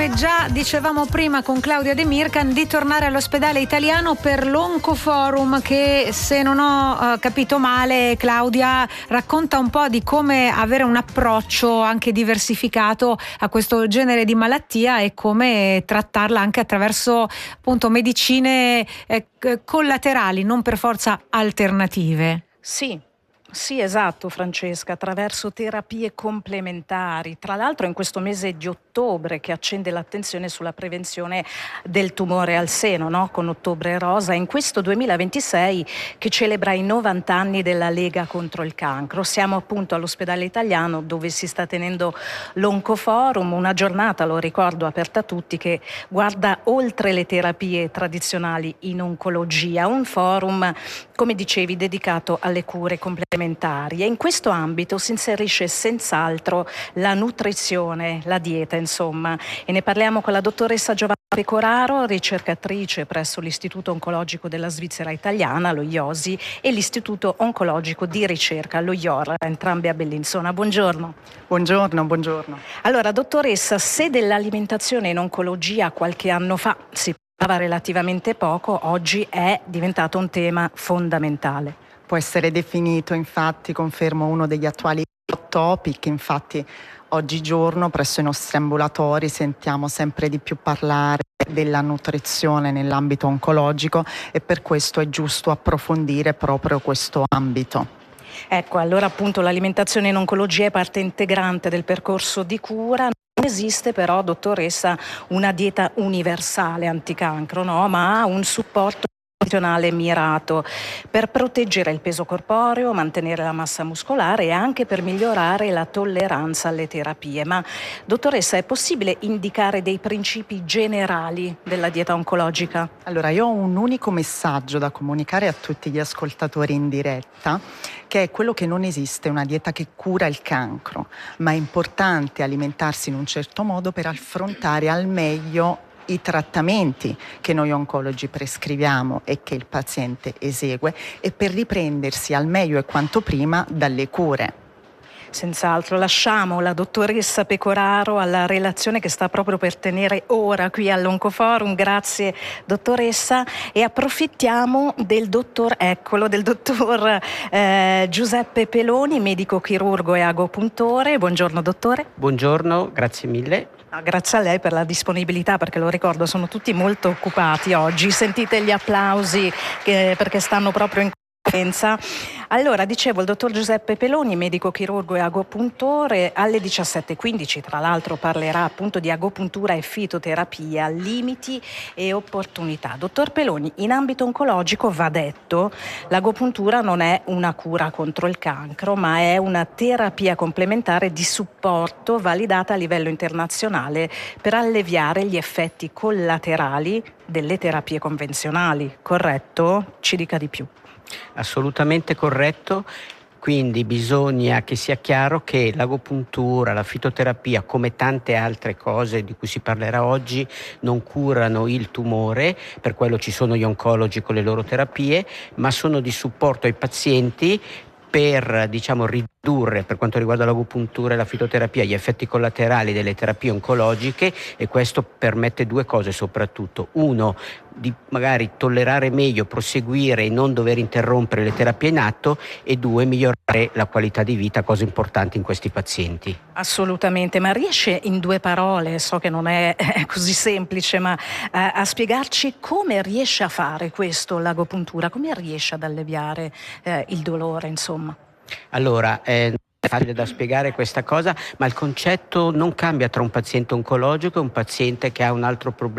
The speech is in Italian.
Già dicevamo prima con Claudia De Mircan di tornare all'ospedale italiano per l'Oncoforum che, se non ho capito male, Claudia, racconta un po' di come avere un approccio anche diversificato a questo genere di malattia e come trattarla anche attraverso appunto medicine collaterali, non per forza alternative. Sì, esatto Francesca, attraverso terapie complementari. Tra l'altro in questo mese di ottobre che accende l'attenzione sulla prevenzione del tumore al seno, no? Con Ottobre Rosa, in questo 2026 che celebra i 90 anni della Lega contro il cancro. Siamo appunto all'ospedale italiano dove si sta tenendo l'Oncoforum, una giornata, lo ricordo, aperta a tutti, che guarda oltre le terapie tradizionali in oncologia, un forum, come dicevi, dedicato alle cure complementari. E in questo ambito si inserisce senz'altro la nutrizione, la dieta, insomma, e ne parliamo con la dottoressa Giovanna Pecoraro, ricercatrice presso l'Istituto Oncologico della Svizzera Italiana, lo IOSI, e l'Istituto Oncologico di Ricerca, lo IOR, entrambi a Bellinzona. Buongiorno. Buongiorno. Allora, dottoressa, se dell'alimentazione in oncologia qualche anno fa si parlava relativamente poco, oggi è diventato un tema fondamentale. Può essere definito, infatti, confermo, uno degli attuali hot topic. Infatti oggigiorno presso i nostri ambulatori sentiamo sempre di più parlare della nutrizione nell'ambito oncologico e per questo è giusto approfondire proprio questo ambito. Ecco, allora appunto l'alimentazione in oncologia è parte integrante del percorso di cura. Non esiste però, dottoressa, una dieta universale anticancro, no? Ma un supporto nutrizionale mirato per proteggere il peso corporeo, mantenere la massa muscolare e anche per migliorare la tolleranza alle terapie. Ma dottoressa, è possibile indicare dei principi generali della dieta oncologica? Allora, io ho un unico messaggio da comunicare a tutti gli ascoltatori in diretta, che è quello che non esiste una dieta che cura il cancro, ma è importante alimentarsi in un certo modo per affrontare al meglio i trattamenti che noi oncologi prescriviamo e che il paziente esegue e per riprendersi al meglio e quanto prima dalle cure. Senz'altro, lasciamo la dottoressa Pecoraro alla relazione che sta proprio per tenere ora qui all'Oncoforum. Grazie dottoressa, e approfittiamo del dottor Giuseppe Peloni, medico chirurgo e agopuntore. Buongiorno dottore. Buongiorno, grazie mille. Grazie a lei per la disponibilità, perché lo ricordo sono tutti molto occupati oggi. Sentite gli applausi perché stanno proprio in conferenza. Allora, dicevo, il dottor Giuseppe Peloni, medico chirurgo e agopuntore, alle 17:15 tra l'altro parlerà appunto di agopuntura e fitoterapia, limiti e opportunità. Dottor Peloni, in ambito oncologico va detto, l'agopuntura non è una cura contro il cancro, ma è una terapia complementare di supporto validata a livello internazionale per alleviare gli effetti collaterali delle terapie convenzionali, corretto? Ci dica di più. Assolutamente corretto, quindi bisogna che sia chiaro che l'agopuntura, la fitoterapia, come tante altre cose di cui si parlerà oggi, non curano il tumore, per quello ci sono gli oncologi con le loro terapie, ma sono di supporto ai pazienti per, ridurre, per quanto riguarda l'agopuntura e la fitoterapia, gli effetti collaterali delle terapie oncologiche, e questo permette due cose soprattutto: uno, di magari tollerare meglio, proseguire e non dover interrompere le terapie in atto, e due, migliorare la qualità di vita, cosa importante in questi pazienti. Assolutamente, ma riesce in due parole, so che non è così semplice, ma a spiegarci come riesce a fare questo l'agopuntura, come riesce ad alleviare il dolore, insomma? Allora, è facile da spiegare questa cosa, ma il concetto non cambia tra un paziente oncologico e un paziente che ha un altro problema